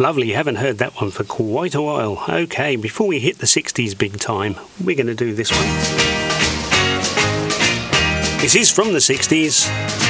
Lovely, you haven't heard that one for quite a while. Okay, before we hit the 60s big time, we're going to do this one. This is from the 60s.